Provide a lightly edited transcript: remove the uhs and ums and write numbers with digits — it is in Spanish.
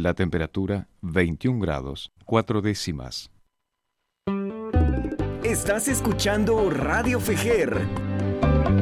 La temperatura 21 grados 4 décimas. Estás escuchando Radio Fejer